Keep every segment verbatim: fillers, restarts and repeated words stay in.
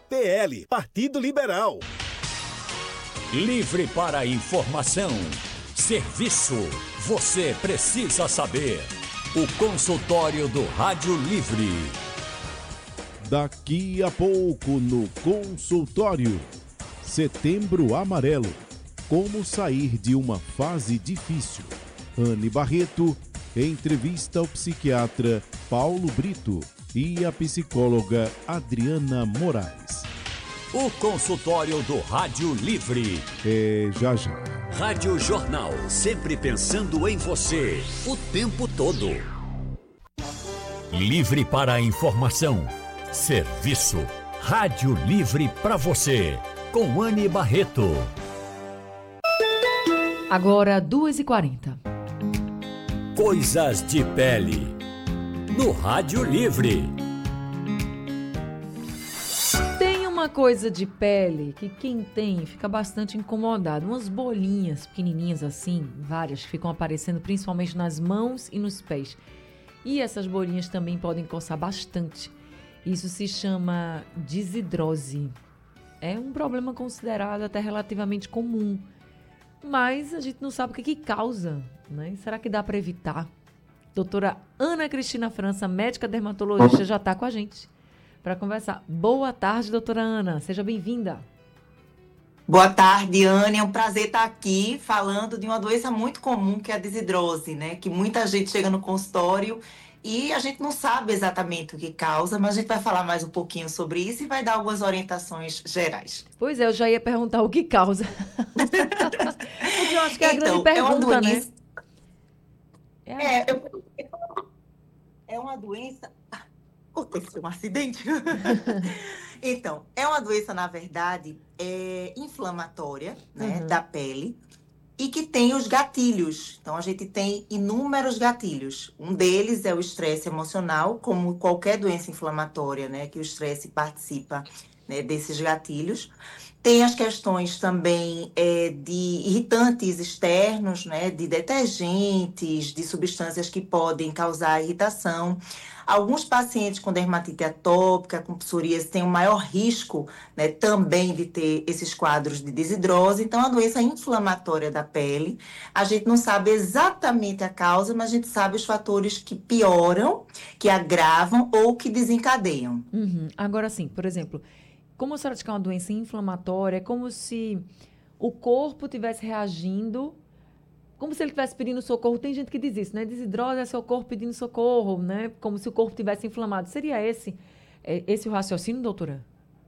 P L, Partido Liberal. Livre para informação. Serviço. Você precisa saber. O consultório do Rádio Livre. Daqui a pouco no consultório. Setembro Amarelo. Como sair de uma fase difícil. Anne Barreto entrevista o psiquiatra Paulo Brito e a psicóloga Adriana Moraes. O consultório do Rádio Livre. É já já. Rádio Jornal, sempre pensando em você, o tempo todo. Livre para a informação. Serviço. Rádio Livre para você. Com Anne Barreto. Agora, duas e quarenta. Coisas de pele. No Rádio Livre. Tem uma coisa de pele que quem tem fica bastante incomodado. Umas bolinhas pequenininhas assim, várias, que ficam aparecendo principalmente nas mãos e nos pés. E essas bolinhas também podem coçar bastante. Isso se chama desidrose. É um problema considerado até relativamente comum. Mas a gente não sabe o que, que causa, né? Será que dá para evitar? Doutora Ana Cristina França, médica dermatologista, já está com a gente para conversar. Boa tarde, doutora Ana. Seja bem-vinda. Boa tarde, Anne. É um prazer estar aqui falando de uma doença muito comum, que é a desidrose, né? Que muita gente chega no consultório e a gente não sabe exatamente o que causa, mas a gente vai falar mais um pouquinho sobre isso e vai dar algumas orientações gerais. Pois é, eu já ia perguntar o que causa. Porque eu acho que é a então, grande pergunta, é uma doença... né? É, a... é, eu... é uma doença... Aconteceu um acidente. Então, é uma doença, na verdade, é inflamatória, né, uhum. da pele. E que tem os gatilhos. Então, a gente tem inúmeros gatilhos. Um deles é o estresse emocional, como qualquer doença inflamatória, né? Que o estresse participa, né, desses gatilhos. Tem as questões também é, de irritantes externos, né? De detergentes, de substâncias que podem causar irritação. Alguns pacientes com dermatite atópica, com psoríase, têm um maior risco, né, também de ter esses quadros de desidrose. Então, é uma doença inflamatória da pele. A gente não sabe exatamente a causa, mas a gente sabe os fatores que pioram, que agravam ou que desencadeiam. Uhum. Agora sim, por exemplo, como a senhora diz que é uma doença inflamatória, é como se o corpo estivesse reagindo... Como se ele estivesse pedindo socorro. Tem gente que diz isso, né? Desidrose é seu corpo pedindo socorro, né? Como se o corpo estivesse inflamado. Seria esse, esse o raciocínio, doutora?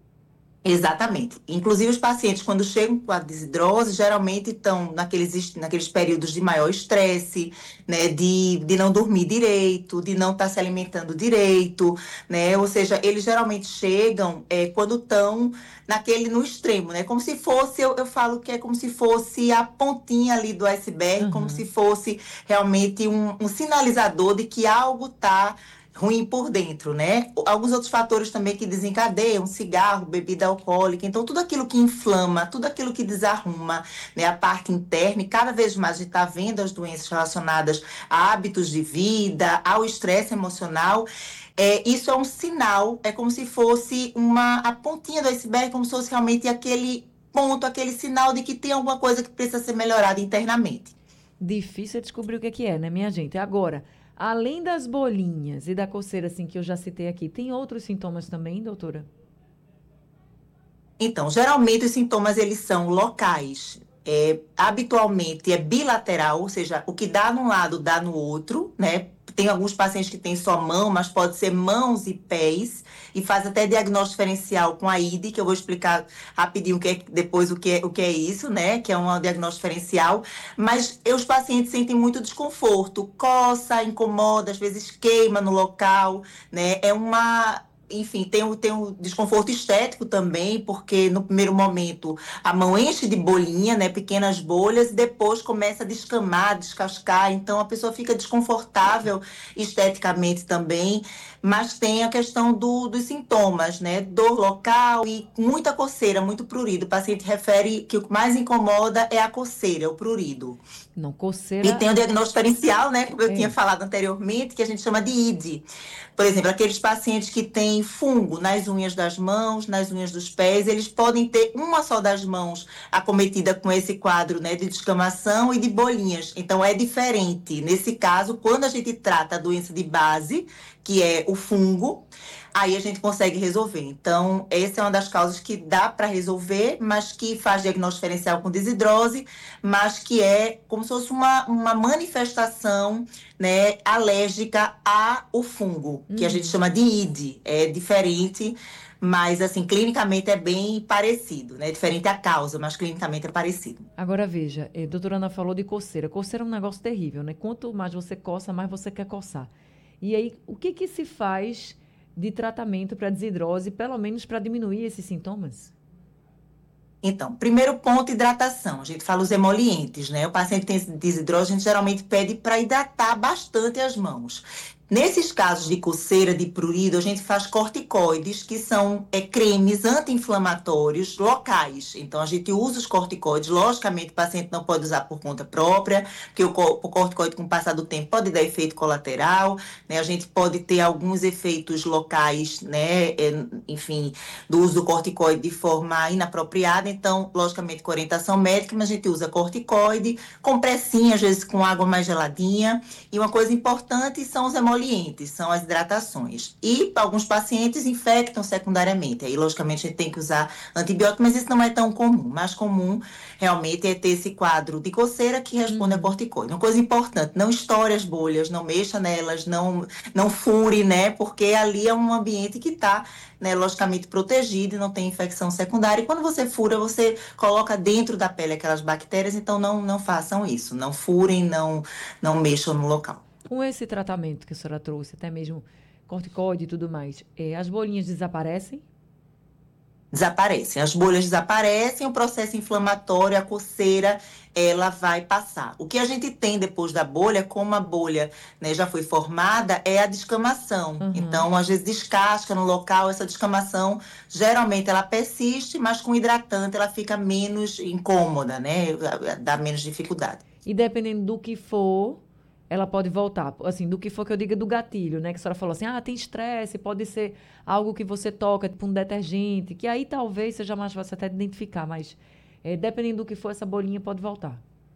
Exatamente. Inclusive, os pacientes, quando chegam com a desidrose, geralmente estão naqueles, naqueles períodos de maior estresse, né? De, de não dormir direito, de não estar se alimentando direito, né? Ou seja, eles geralmente chegam é, quando estão naquele, no extremo, né? Como se fosse, eu, eu falo que é como se fosse a pontinha ali do iceberg, uhum. Como se fosse realmente um, um sinalizador de que algo está ruim por dentro, né? Alguns outros fatores também que desencadeiam, cigarro, bebida alcoólica. Então, tudo aquilo que inflama, tudo aquilo que desarruma, né, a parte interna, e cada vez mais a gente está vendo as doenças relacionadas a hábitos de vida, ao estresse emocional. É, isso é um sinal, é como se fosse uma, a pontinha do iceberg, como se fosse realmente aquele ponto, aquele sinal de que tem alguma coisa que precisa ser melhorada internamente. Difícil é descobrir o que é, que é, né, minha gente? Agora, além das bolinhas e da coceira, assim, que eu já citei aqui, tem outros sintomas também, doutora? Então, geralmente os sintomas, eles são locais. É, habitualmente é bilateral, ou seja, o que dá num lado dá no outro, né? Tem alguns pacientes que têm só mão, mas pode ser mãos e pés, e faz até diagnóstico diferencial com a I D, que eu vou explicar rapidinho o que é, depois o que é, o que é isso, né? Que é um diagnóstico diferencial. Mas os pacientes sentem muito desconforto, coça, incomoda, às vezes queima no local, né? É uma... Enfim, tem o, tem o desconforto estético também, porque no primeiro momento a mão enche de bolinha, né, pequenas bolhas, e depois começa a descamar, descascar, então a pessoa fica desconfortável esteticamente também. mas tem a questão do, dos sintomas, né? Dor local e muita coceira, muito prurido. O paciente refere que o que mais incomoda é a coceira, o prurido. Não, coceira... E tem o diagnóstico diferencial, né? Como eu é. tinha falado anteriormente, que a gente chama de I D. Por exemplo, aqueles pacientes que têm fungo nas unhas das mãos, nas unhas dos pés, eles podem ter uma só das mãos acometida com esse quadro, né, de descamação e de bolinhas. Então, é diferente. Nesse caso, quando a gente trata a doença de base, que é o fungo, aí a gente consegue resolver. Então, essa é uma das causas que dá para resolver, mas que faz diagnóstico diferencial com desidrose, mas que é como se fosse uma, uma manifestação, né, alérgica ao fungo, que a gente chama de I D. É diferente, mas, assim, clinicamente é bem parecido, né? Diferente a causa, mas clinicamente é parecido. Agora, veja, a doutora Ana falou de coceira. Coceira é um negócio terrível, né? Quanto mais você coça, mais você quer coçar. E aí, o que que se faz de tratamento para desidrose, pelo menos para diminuir esses sintomas? Então, primeiro ponto, hidratação. A gente fala os emolientes, né? O paciente que tem desidrose, a gente geralmente pede para hidratar bastante as mãos. Nesses casos de coceira, de prurido, a gente faz corticoides, que são é, cremes anti-inflamatórios locais. Então, a gente usa os corticoides. Logicamente, o paciente não pode usar por conta própria, porque o, o corticoide, com o passar do tempo, pode dar efeito colateral, né? A gente pode ter alguns efeitos locais, né? É, enfim, do uso do corticoide de forma inapropriada. Então, logicamente, com orientação médica, mas a gente usa corticoide, compressinha, às vezes com água mais geladinha. E uma coisa importante são os emolientes. São as hidratações. E alguns pacientes infectam secundariamente. Aí, logicamente, a gente tem que usar antibiótico, mas isso não é tão comum. O mais comum, realmente, é ter esse quadro de coceira que responde uhum. a corticoide. Uma coisa importante, não estoure as bolhas, não mexa nelas, não, não fure, né? Porque ali é um ambiente que está, né, logicamente, protegido e não tem infecção secundária. E quando você fura, você coloca dentro da pele aquelas bactérias, então não, não façam isso. Não furem, não, não mexam no local. Com esse tratamento que a senhora trouxe, até mesmo corticoide e tudo mais, é, as bolinhas desaparecem? Desaparecem. As bolhas desaparecem, o processo inflamatório, a coceira, ela vai passar. O que a gente tem depois da bolha, como a bolha, né, já foi formada, é a descamação. Uhum. Então, às vezes, descasca no local, essa descamação, geralmente, ela persiste, mas com hidratante ela fica menos incômoda, né? Dá menos dificuldade. E dependendo do que for, ela pode voltar, assim, do que for que eu diga do gatilho, né? Que a senhora falou assim, ah, tem estresse, pode ser algo que você toca, tipo um detergente, que aí talvez seja mais fácil até de identificar, mas é, dependendo do que for, essa bolinha pode voltar.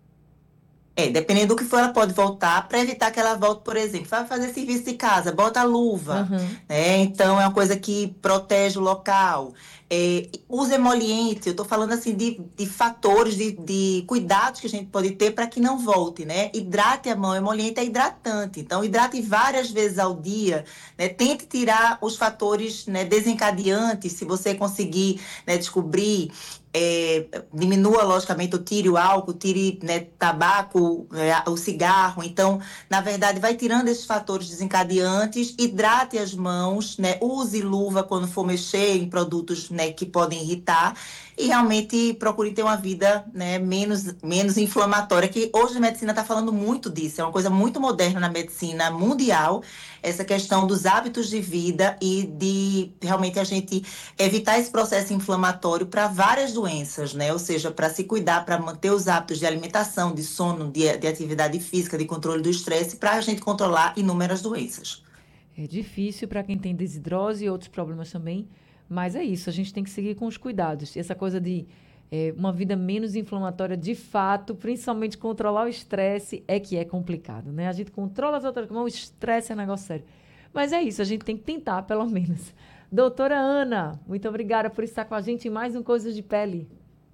É, dependendo do que for, ela pode voltar, para evitar que ela volte, por exemplo, vai fazer serviço de casa, bota a luva, uhum. né? Então, é uma coisa que protege o local. É, os emolientes, eu estou falando assim de, de fatores, de, de cuidados que a gente pode ter para que não volte, né? Hidrate a mão, emoliente é hidratante, então hidrate várias vezes ao dia, né? Tente tirar os fatores, né, desencadeantes, se você conseguir, né, descobrir. É, diminua, logicamente, ou tire o álcool, tire, né, tabaco, é, o cigarro. Então, na verdade, vai tirando esses fatores desencadeantes, hidrate as mãos, né, use luva quando for mexer em produtos, né, que podem irritar e realmente procure ter uma vida, né, menos, menos inflamatória, que hoje a medicina está falando muito disso, é uma coisa muito moderna na medicina mundial, essa questão dos hábitos de vida e de realmente a gente evitar esse processo inflamatório para várias doenças, né? Ou seja, para se cuidar, para manter os hábitos de alimentação, de sono, de, de atividade física, de controle do estresse, para a gente controlar inúmeras doenças. É difícil para quem tem desidrose e outros problemas também, mas é isso, a gente tem que seguir com os cuidados. Essa coisa de é, uma vida menos inflamatória, de fato, principalmente controlar o estresse, é que é complicado, né? A gente controla as outras coisas, o estresse é um negócio sério. Mas é isso, a gente tem que tentar, pelo menos. Doutora Ana, muito obrigada por estar com a gente em mais um Coisas de Pele.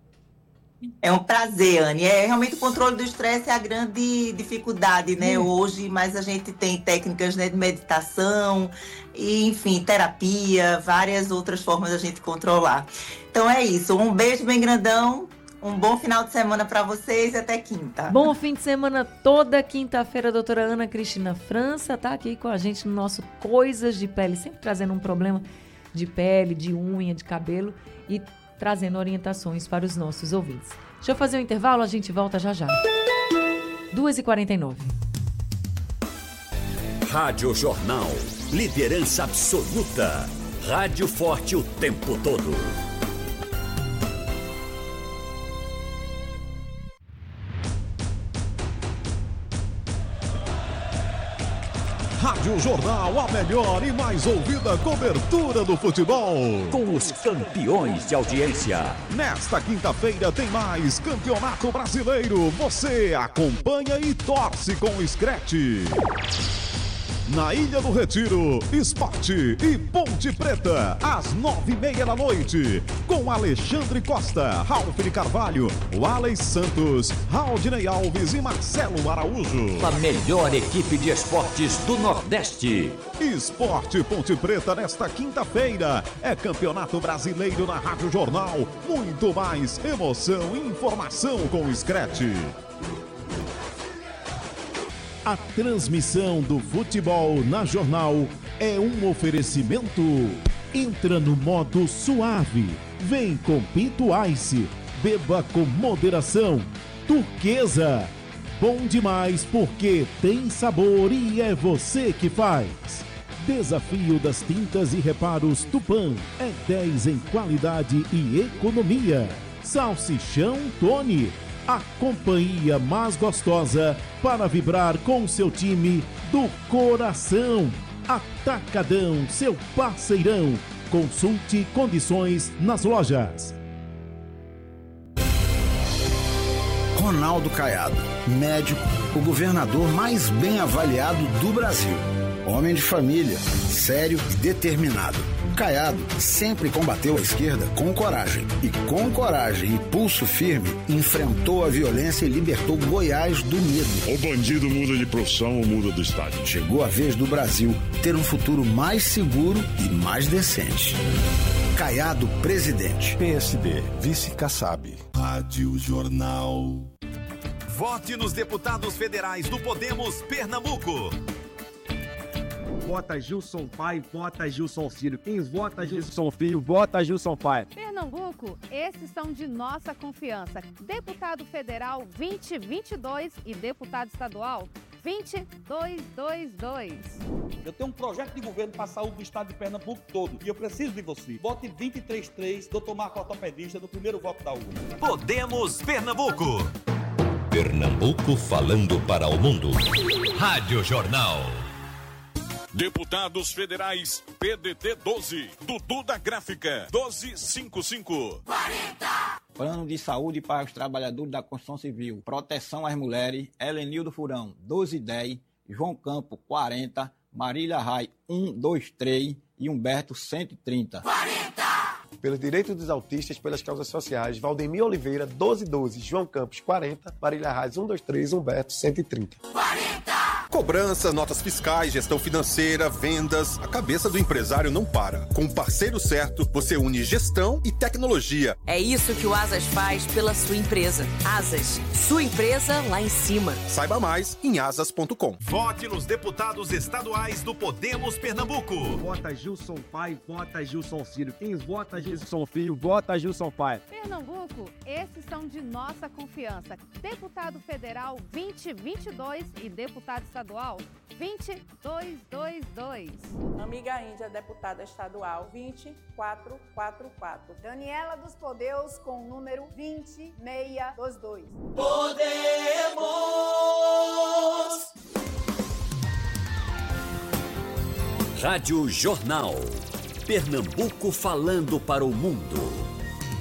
É um prazer, Anne. É, realmente o controle do estresse é a grande dificuldade, né, hum. hoje, mas a gente tem técnicas, né, de meditação, e, enfim, terapia, várias outras formas da gente controlar. Então é isso, um beijo bem grandão, um bom final de semana para vocês e até quinta. Bom fim de semana toda quinta-feira, a doutora Ana Cristina França está aqui com a gente no nosso Coisas de Pele, sempre trazendo um problema de pele, de unha, de cabelo e trazendo orientações para os nossos ouvintes. Deixa eu fazer um intervalo, a gente volta já já. duas e quarenta e nove. Rádio Jornal. Liderança absoluta. Rádio Forte o tempo todo. Rádio Jornal, a melhor e mais ouvida cobertura do futebol. Com os campeões de audiência. Nesta quinta-feira tem mais Campeonato Brasileiro. Você acompanha e torce com o Scratch. Na Ilha do Retiro, Sport e Ponte Preta, às nove e meia da noite, com Alexandre Costa, Ralf de Carvalho, Wallace Santos, Raudinei Alves e Marcelo Araújo. A melhor equipe de esportes do Nordeste. Esporte Ponte Preta nesta quinta-feira. É Campeonato Brasileiro na Rádio Jornal. Muito mais emoção e informação com o Scratch. A transmissão do futebol na Jornal é um oferecimento. Entra no modo suave. Vem com Pinto Ice. Beba com moderação. Turquesa. Bom demais porque tem sabor e é você que faz. Desafio das tintas e reparos Tupã. É dez em qualidade e economia. Salsichão Tony. A companhia mais gostosa para vibrar com seu time do coração. Atacadão, seu parceirão. Consulte condições nas lojas. Ronaldo Caiado, médico, o governador mais bem avaliado do Brasil. Homem de família, sério e determinado. Caiado sempre combateu a esquerda com coragem. E com coragem e pulso firme, enfrentou a violência e libertou Goiás do medo. O bandido muda de profissão ou muda do estádio. Chegou a vez do Brasil ter um futuro mais seguro e mais decente. Caiado, presidente. P S D, vice Kassab. Rádio Jornal. Vote nos deputados federais do Podemos Pernambuco. Vota Gilson Pai, vota Gilson Filho. Quem vota Gilson Filho, vota Gilson Pai. Pernambuco, esses são de nossa confiança. Deputado federal vinte vinte e dois e deputado estadual vinte dois dois dois. Eu tenho um projeto de governo para a saúde do estado de Pernambuco todo e eu preciso de você. Vote vinte e três três, doutor Marco Ortopedista, no primeiro voto da urna. Podemos Pernambuco. Pernambuco falando para o mundo. Rádio Jornal. Deputados Federais, P D T doze, Dudu da Gráfica, doze cinquenta e cinco. quarenta. Plano de saúde para os trabalhadores da construção civil, proteção às mulheres, Helenildo Furão, doze dez, João Campo, quarenta, Marília Rai, um dois três e Humberto, cento e trinta. quarenta. Pelos direitos dos autistas, pelas causas sociais, Valdemir Oliveira, doze doze, João Campos, quarenta, Marília Rai, um dois três, Humberto, cento e trinta. quarenta. Cobrança, notas fiscais, gestão financeira, vendas. A cabeça do empresário não para. Com o parceiro certo, você une gestão e tecnologia. É isso que o Asas faz pela sua empresa. Asas, sua empresa lá em cima. Saiba mais em asas ponto com. Vote nos deputados estaduais do Podemos Pernambuco. Vota Gilson Pai, vota Gilson Filho. Quem vota Gilson Filho, vota Gilson Pai. Pernambuco, esses são de nossa confiança. Deputado federal vinte vinte e dois e deputado estadual vinte dois dois dois. Amiga Índia, deputada estadual vinte quatrocentos e quarenta e quatro. Daniela dos Podeus com o número vinte seiscentos e vinte e dois. Podemos! Rádio Jornal. Pernambuco falando para o mundo.